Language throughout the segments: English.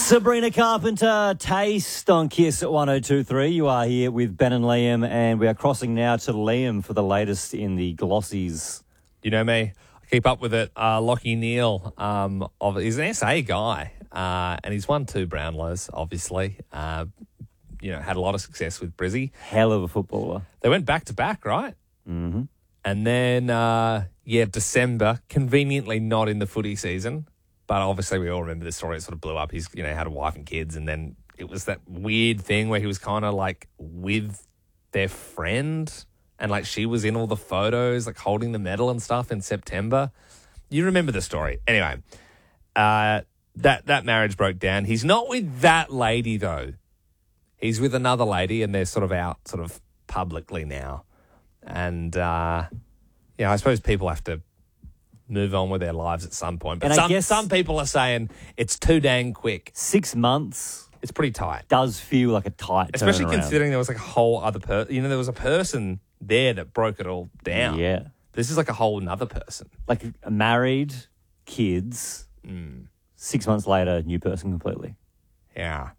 Sabrina Carpenter, Taste on Kiss at 102.3. You are here with Ben and Liam, and we are crossing now to Liam for the latest in the Glossies. You know me, I keep up with it. Lockie Neal, he's an SA guy, and he's won 2 Brownlows, obviously. Had a lot of success with Brizzy. Hell of a footballer. They went back-to-back, right? Mm-hmm. And then, December, conveniently not in the footy season. But obviously we all remember the story. It sort of blew up. He's, had a wife and kids. And then it was that weird thing where he was kind of like with their friend. And like she was in all the photos, like holding the medal and stuff in September. You remember the story. Anyway, that marriage broke down. He's not with that lady though. He's with another lady and they're sort of out sort of publicly now. And, I suppose people have to move on with their lives at some point. But and I guess some people are saying it's too dang quick. 6 months It's pretty tight. does feel like a tight Especially turnaround. considering there was like a whole other person. There was a person there that broke it all down. Yeah. This is like a whole nother person. Like married, kids, 6 months later, new person completely. Yeah.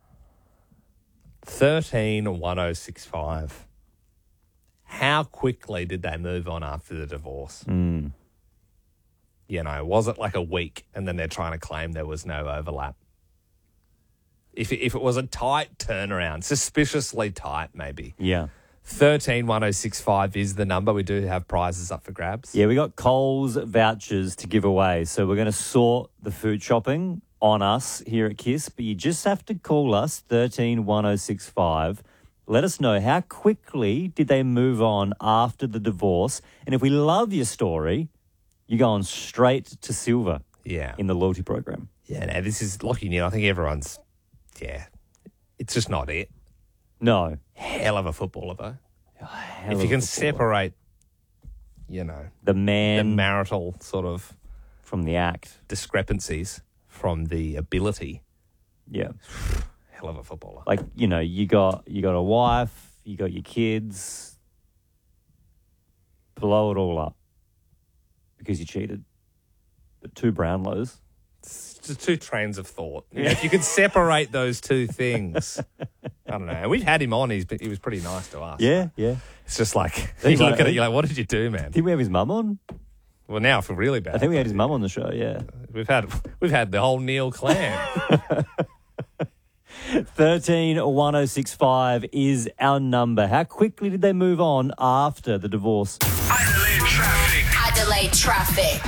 13-1065. How quickly did they move on after the divorce? Was it like a week and then they're trying to claim there was no overlap? If it was a tight turnaround, suspiciously tight maybe. Yeah. 13-1065 is the number. We do have prizes up for grabs. Yeah, we got Coles vouchers to give away. So we're going to sort the food shopping on us here at KISS, but you just have to call us 13-1065. Let us know how quickly did they move on after the divorce. And if we love your story, you're going straight to silver in the loyalty program. Yeah, no, this is Lockie Neal. I think everyone's, it's just not it. No. Hell of a footballer, though. Hell If of you a can footballer. separate, the man marital sort of from the act. discrepancies from the ability, Yeah. hell of a footballer. Like, you got a wife, you got your kids, blow it all up because you cheated. But 2 Brownlows. It's just 2 trains of thought. If you could separate those 2 things, I don't know. And we've had him on. He was pretty nice to us. Yeah. It's just like, you look at it, you're like, what did you do, man? Did we have his mum on? Well, now I feel really bad. I think we had his mum on the show, yeah. We've had the whole Neil clan. 13-1065 is our number. How quickly did they move on after the divorce? Adelaide traffic.